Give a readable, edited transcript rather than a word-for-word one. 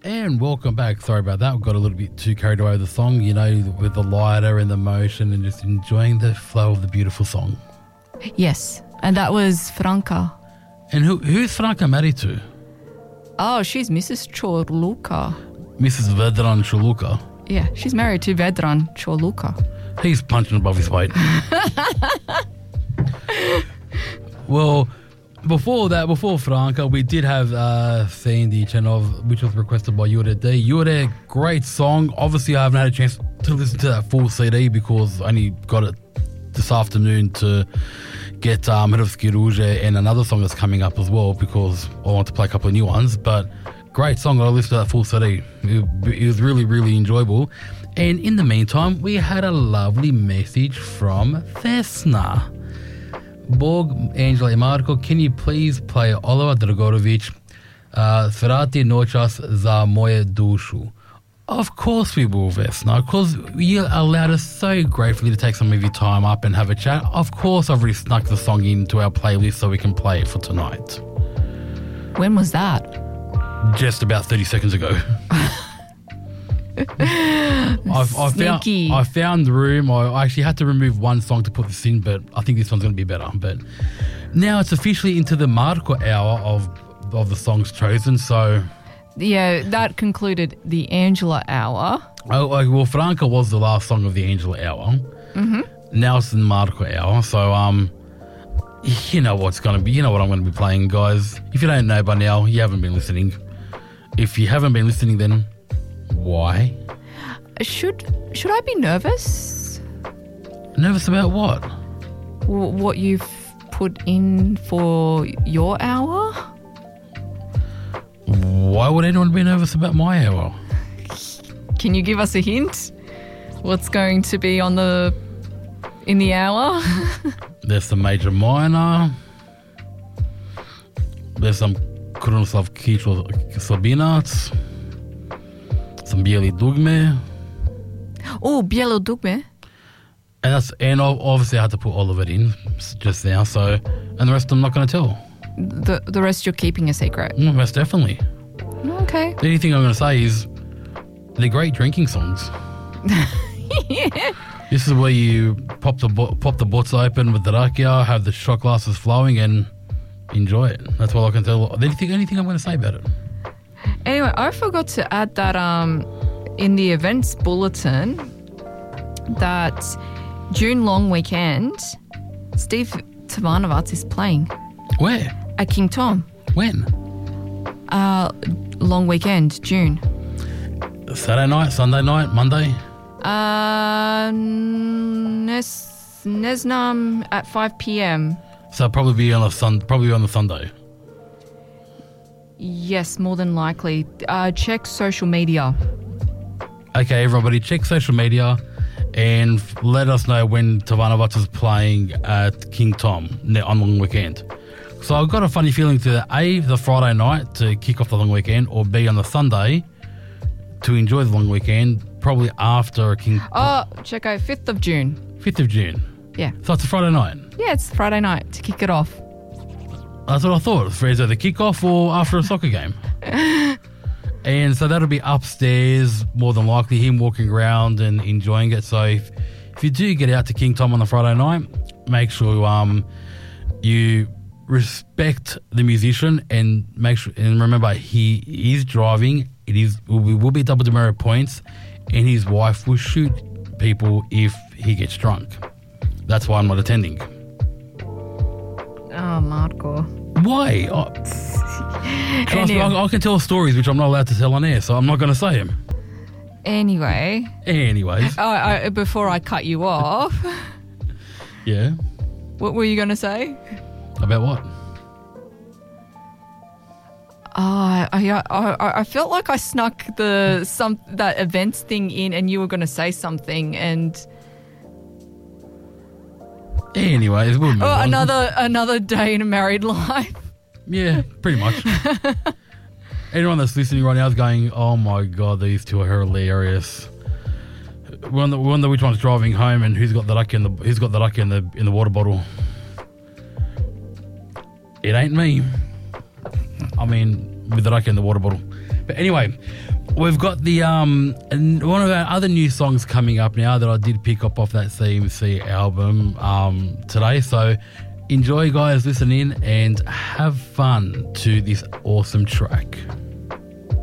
And welcome back. Sorry about that. We got a little bit too carried away with the song, you know, with the lighter and the motion and just enjoying the flow of the beautiful song. Yes, and that was Franca. And who's Franca married to? Oh, she's Mrs. Chorluka. Mrs. Vedran Chorluka. Yeah, she's married to Vedran Chorluka. He's punching above his weight. Well, before Franca, we did have Sandy Chenov, which was requested by Yure D. Yure, great song. Obviously, I haven't had a chance to listen to that full CD because I only got it this afternoon to get Hrvatski Ruže and another song that's coming up as well because I want to play a couple of new ones. But great song. I listened to that full CD. It was really, really enjoyable. And in the meantime, we had a lovely message from Vesna. Bog, Angela and Marko, can you please play Oliver Dragorović, Svrati noćas za moje dušu? Of course we will, Vesna, because you allowed us so gratefully to take some of your time up and have a chat. Of course I've already snuck the song into our playlist so we can play it for tonight. When was that? Just about 30 seconds ago. I found the room. I actually had to remove one song to put this in, but I think this one's going to be better. But now it's officially into the Marko hour of the songs chosen. So yeah, that concluded the Angela hour. Well, Franca was the last song of the Angela hour. Mm-hmm. Now it's the Marko hour. So you know what's going to be. You know what I'm going to be playing, guys. If you don't know by now, you haven't been listening. If you haven't been listening, then why? Should I be nervous? Nervous about what? What you've put in for your hour? Why would anyone be nervous about my hour? Can you give us a hint? What's going to be in the hour? There's some major minor. There's some Krunoslav Kičo Sabinac. Some Bieli Dugme. Oh, Bielo Dugme. And obviously I had to put all of it in just now, and the rest I'm not going to tell. The rest you're keeping a secret? Most definitely. Okay. The only thing I'm going to say is they're great drinking songs. Yeah. This is where you pop the bots open with the rakia, have the shot glasses flowing and enjoy it. That's all I can tell. Anything I'm going to say about it. Anyway, I forgot to add that in the events bulletin that June long weekend, Steve Tvanovac is playing. Where? At King Tom. When? Long weekend, June. Saturday night, Sunday night, Monday? Nesnam at 5 p.m. So probably be on the Sunday. Yes, more than likely. Check social media. Okay, everybody, check social media and let us know when Tvanovac is playing at King Tom on long weekend. So I've got a funny feeling to A, the Friday night to kick off the long weekend, or B, on the Sunday to enjoy the long weekend, probably after King... Oh, check out 5th of June. 5th of June? Yeah. So it's a Friday night? Yeah, it's Friday night to kick it off. That's what I thought. For either the kickoff or after a soccer game. And so that'll be upstairs, more than likely, him walking around and enjoying it. So if you do get out to King Tom on the Friday night, make sure you respect the musician and make sure and remember he is driving. It will be double demerit points, and his wife will shoot people if he gets drunk. That's why I'm not attending. Oh, Marko. Why? I can tell stories which I'm not allowed to tell on air, so I'm not going to say them. Anyways. Before I cut you off. Yeah? What were you going to say? About what? I felt like I snuck that events thing in and you were going to say something and... Anyways, we'll move on. Another day in a married life. Yeah, pretty much. Anyone that's listening right now is going, "Oh my god, these two are hilarious." We wonder which one's driving home and who's got the duck in the water bottle. It ain't me. I mean, with the duck in the water bottle. But anyway, we've got the one of our other new songs coming up now that I did pick up off that CMC album today. So enjoy, guys, listen in and have fun to this awesome track.